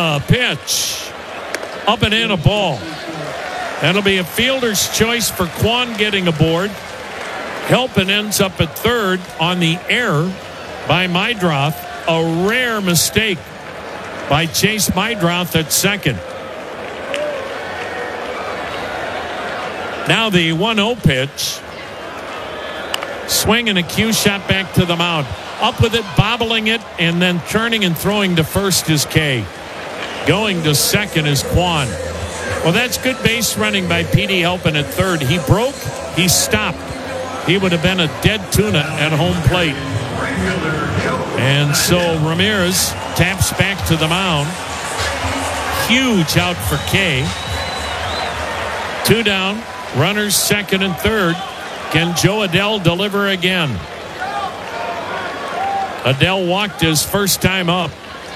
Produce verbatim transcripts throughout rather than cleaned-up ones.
The pitch. Up and in, a ball. That'll be a fielder's choice for Kwan getting aboard. Helpin ends up at third on the error by Meidroth. A rare mistake by Chase Meidroth at second. Now the one oh pitch. Swing and a cue shot back to the mound. Up with it, bobbling it, and then turning and throwing to first is Kay. Going to second is Kwan. Well, that's good base running by Petey Helpin at third. He broke, he stopped. He would have been a dead tuna at home plate. And so Ramirez taps back to the mound. Huge out for Kay. Two down, runners second and third. Can Joe Adell deliver again? Adell walked his first time up.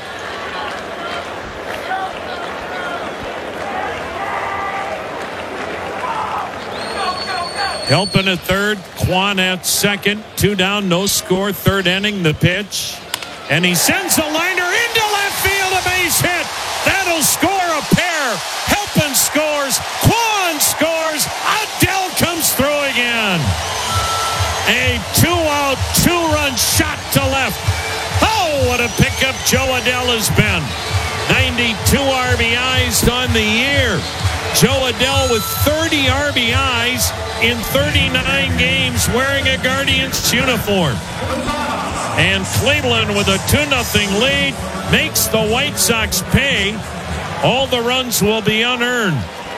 Helpin at third, Kwan at second. Two down, no score, third inning, the pitch. And he sends a liner into left field, a base hit. That'll score a pair. Helpin scores, Kwan scores, Adell comes through again. A two-out, two-run shot to left. Oh, what a pickup Joe Adell has been. ninety-two R B Is on the year. Joe Adell with thirty R B Is in thirty-nine games wearing a Guardians uniform. And Cleveland with a two nothing lead makes the White Sox pay. All the runs will be unearned.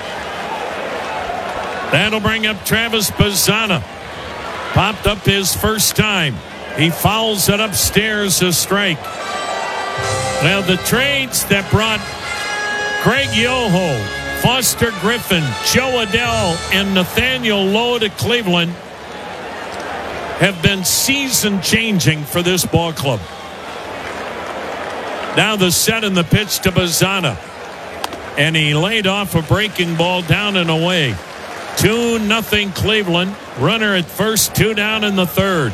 That'll bring up Travis Bazzana. Popped up his first time. He fouls it upstairs, a strike. Now the trades that brought Craig Yoho, Foster Griffin, Joe Adell, and Nathaniel Lowe to Cleveland have been season-changing for this ball club. Now the set and the pitch to Bazzana. And he laid off a breaking ball down and away. two nothing Cleveland. Runner at first, two down in the third.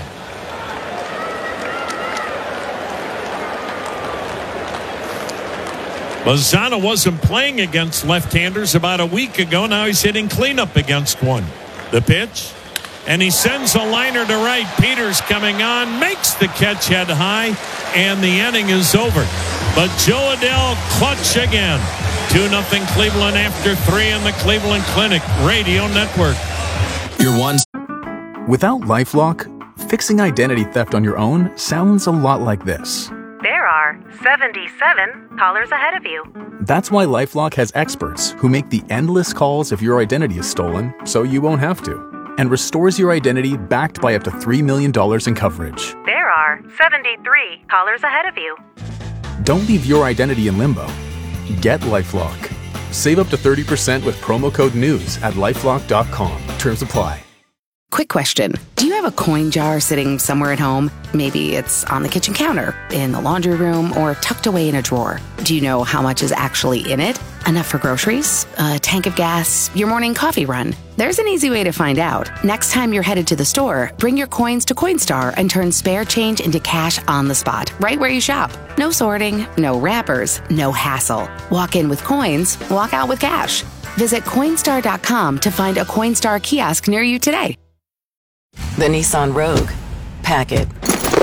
Bazzana wasn't playing against left-handers about a week ago. Now he's hitting cleanup against one. The pitch. And he sends a liner to right. Peters coming on, makes the catch head high, and the inning is over. But Joe Adell clutch again. two nothing Cleveland after three in the Cleveland Clinic Radio Network. Your one. Without LifeLock, fixing identity theft on your own sounds a lot like this. There are seventy-seven callers ahead of you. That's why LifeLock has experts who make the endless calls if your identity is stolen, so you won't have to, and restores your identity backed by up to three million dollars in coverage. There are seventy-three callers ahead of you. Don't leave your identity in limbo. Get LifeLock. Save up to thirty percent with promo code NEWS at lifelock dot com. Terms apply. Quick question. Do you have a coin jar sitting somewhere at home? Maybe it's on the kitchen counter, in the laundry room, or tucked away in a drawer. Do you know how much is actually in it? Enough for groceries? A tank of gas? Your morning coffee run? There's an easy way to find out. Next time you're headed to the store, bring your coins to Coinstar and turn spare change into cash on the spot, right where you shop. No sorting, no wrappers, no hassle. Walk in with coins, walk out with cash. Visit Coinstar dot com to find a Coinstar kiosk near you today. The Nissan Rogue. Pack it.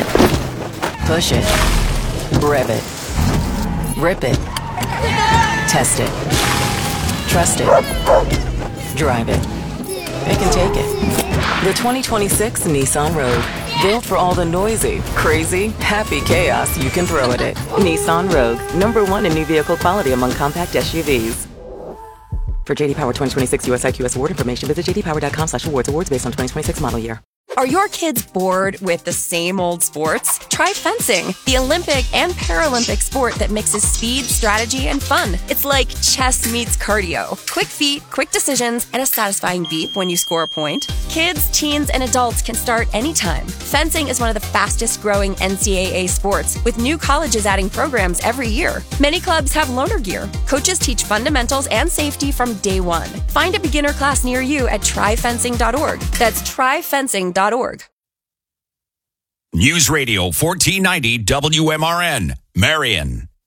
Push it. Rev it. Rip it. Test it. Trust it. Drive it. It can take it. The twenty twenty-six Nissan Rogue. Built for all the noisy, crazy, happy chaos you can throw at it. Nissan Rogue. Number one in new vehicle quality among compact S U Vs. For J D Power twenty twenty-six U S I Q S award information, visit j d power dot com slash awards. Awards based on twenty twenty-six model year. Are your kids bored with the same old sports? Try fencing, the Olympic and Paralympic sport that mixes speed, strategy, and fun. It's like chess meets cardio. Quick feet, quick decisions, and a satisfying beep when you score a point. Kids, teens, and adults can start anytime. Fencing is one of the fastest growing N C double A sports, with new colleges adding programs every year. Many clubs have loaner gear. Coaches teach fundamentals and safety from day one. Find a beginner class near you at try fencing dot org. That's try fencing dot org. News Radio fourteen ninety W M R N, Marion.